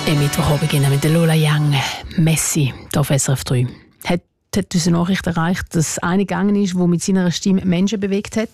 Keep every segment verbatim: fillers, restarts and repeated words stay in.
Im Mittwochabend beginnen mit der Lola Young. Messi, hier auf S R F drei. Hat, hat unsere Nachricht erreicht, dass einer gegangen ist, der mit seiner Stimme Menschen bewegt hat?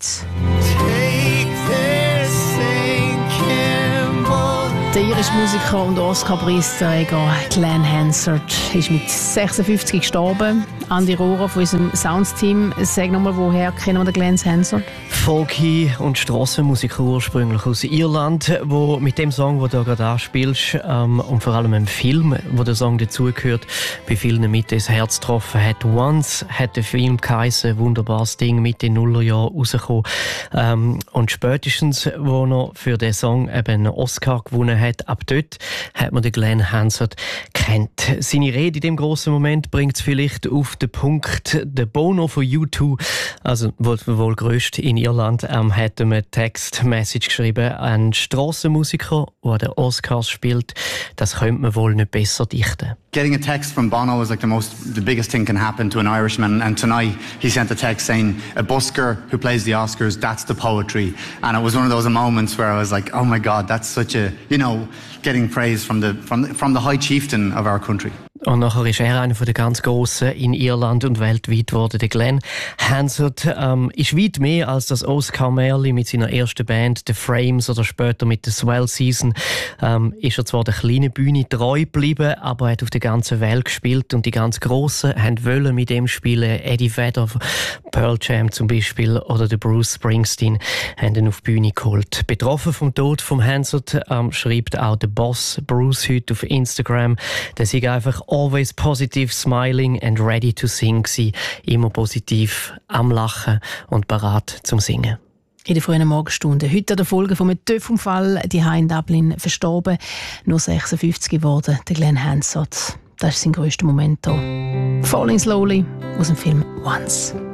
Der irische Musiker und Oscar-Preisträger Glenn Hansard ist mit sechsundfünfzig gestorben. Andi Rohrer von unserem Sounds-Team, sag nochmal, woher kennen wir den Glenn Hansard? Folky und Strassenmusiker ursprünglich aus Irland, wo mit dem Song, den du gerade anspielst, ähm, und vor allem im Film, wo der Song dazugehört, bei vielen mit ins Herz getroffen hat. Once hat der Film geheissen, wunderbares Ding, Mitte Nullerjahren rausgekommen. Ähm, und spätestens, wo er für den Song eben einen Oscar gewonnen hat, ab dort hat man den Glenn Hansard kennt. Seine Rede in dem grossen Moment bringt es vielleicht auf den Punkt. Der Bono von U zwei, also wohl, wohl grösst in Irland, ähm, hat ihm eine Text-Message geschrieben. Ein Strassenmusiker, der den Oscars spielt, das könnte man wohl nicht besser dichten. Getting a text from Bono is like the most, the biggest thing can happen to an Irishman. And tonight he sent a text saying, a busker who plays the Oscars, that's the poetry. And it was one of those moments where I was like, oh my God, that's such a, you know, getting praise from the, from the, from the high chieftain of our country. Und nachher ist er einer der ganz Grossen in Irland und weltweit geworden. Der Glenn Hansard ähm, ist weit mehr als das Oscar Merli mit seiner ersten Band The Frames oder später mit der Swell Season. Ähm, ist er zwar der kleinen Bühne treu geblieben, aber er hat auf der ganzen Welt gespielt und die ganz Grossen haben wollen mit ihm spielen. Eddie Vedder, Pearl Jam zum Beispiel oder der Bruce Springsteen haben ihn auf die Bühne geholt. Betroffen vom Tod von Hansard ähm, schreibt auch der Boss Bruce heute auf Instagram, der sei einfach always positive, smiling and ready to sing gsi. Immer positiv, am Lachen und bereit zum Singen. In der frühen Morgenstunde. Heute an der Folge von einem Töpfunfall, die in Dublin verstorben. Nur sechsundfünfzig geworden, der Glenn Hansard. Das ist sein grösster Moment hier. Falling Slowly aus dem Film Once.